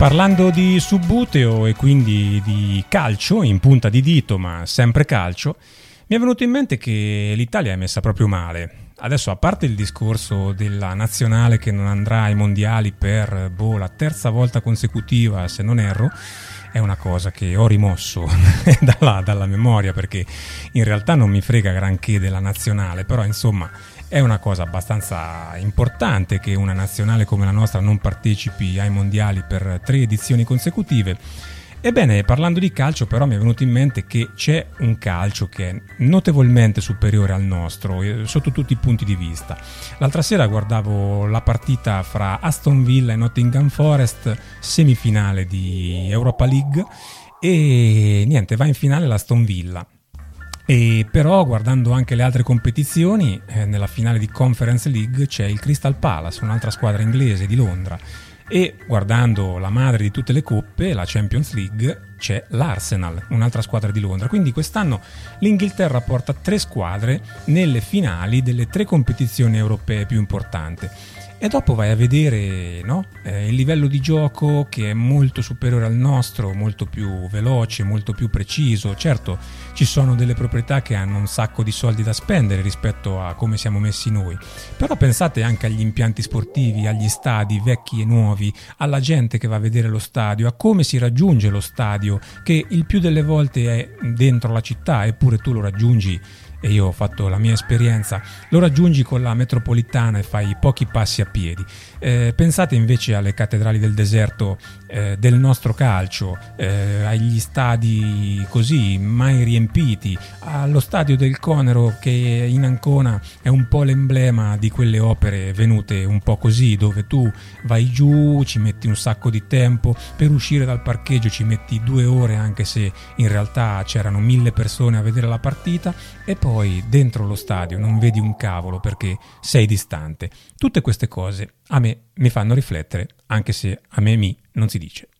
Parlando di subbuteo e quindi di calcio, in punta di dito, ma sempre calcio, mi è venuto in mente che l'Italia è messa proprio male. Adesso, a parte il discorso della nazionale che non andrà ai mondiali per la terza volta consecutiva, se non erro, è una cosa che ho rimosso dalla memoria, perché in realtà non mi frega granché della nazionale, però insomma è una cosa abbastanza importante che una nazionale come la nostra non partecipi ai mondiali per 3 edizioni consecutive. Ebbene, parlando di calcio, però, mi è venuto in mente che c'è un calcio che è notevolmente superiore al nostro, sotto tutti i punti di vista. L'altra sera guardavo la partita fra Aston Villa e Nottingham Forest, semifinale di Europa League, e niente, va in finale l'Aston Villa. E però, guardando anche le altre competizioni, nella finale di Conference League c'è il Crystal Palace, un'altra squadra inglese di Londra, e guardando la madre di tutte le coppe, la Champions League, c'è l'Arsenal, un'altra squadra di Londra. Quindi quest'anno l'Inghilterra porta 3 squadre nelle finali delle 3 competizioni europee più importanti. E dopo vai a vedere, no? Il livello di gioco, che è molto superiore al nostro, molto più veloce, molto più preciso. Certo, ci sono delle proprietà che hanno un sacco di soldi da spendere rispetto a come siamo messi noi, però pensate anche agli impianti sportivi, agli stadi vecchi e nuovi, alla gente che va a vedere lo stadio, a come si raggiunge lo stadio, che il più delle volte è dentro la città, eppure tu lo raggiungi. E io ho fatto la mia esperienza, lo raggiungi con la metropolitana e fai pochi passi a piedi. Pensate invece alle cattedrali del deserto del nostro calcio, agli stadi così mai riempiti, allo stadio del Conero, che in Ancona è un po' l'emblema di quelle opere venute un po' così, dove tu vai giù, ci metti un sacco di tempo, per uscire dal parcheggio ci metti 2 ore, anche se in realtà c'erano 1000 persone a vedere la partita, e poi dentro lo stadio non vedi un cavolo perché sei distante. Tutte queste cose a me mi fanno riflettere, anche se a me non si dice.